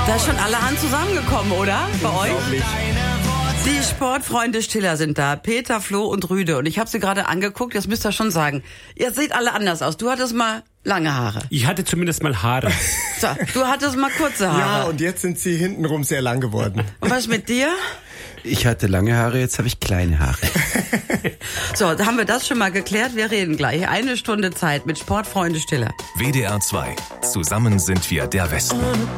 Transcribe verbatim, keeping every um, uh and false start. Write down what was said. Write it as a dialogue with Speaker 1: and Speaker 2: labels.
Speaker 1: Da ist schon allerhand zusammengekommen, oder? Bei euch? Die Sportfreunde Stiller sind da. Peter, Flo und Rüde. Und ich habe sie gerade angeguckt, jetzt müsst ihr schon sagen. Ihr seht alle anders aus. Du hattest mal lange Haare.
Speaker 2: Ich hatte zumindest mal Haare.
Speaker 1: So, du hattest mal kurze Haare.
Speaker 3: Ja, und jetzt sind sie hintenrum sehr lang geworden.
Speaker 1: Und was mit dir?
Speaker 4: Ich hatte lange Haare, jetzt habe ich kleine Haare.
Speaker 1: So, da haben wir das schon mal geklärt. Wir reden gleich. Eine Stunde Zeit mit Sportfreunde Stiller.
Speaker 5: W D R zwei. Zusammen sind wir der Westen.